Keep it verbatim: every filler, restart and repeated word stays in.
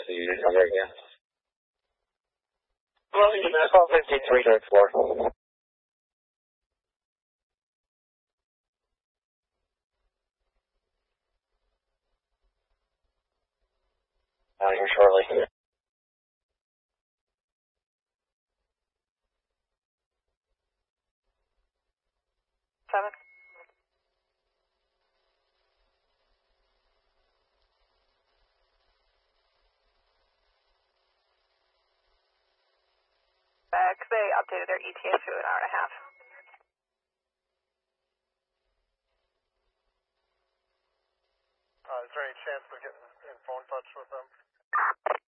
the number again. Well, you can call fifty-three third floor. Out here shortly. Seven. Back, they updated their E T A to an hour and a half. Uh, is there any chance of getting in phone touch with them?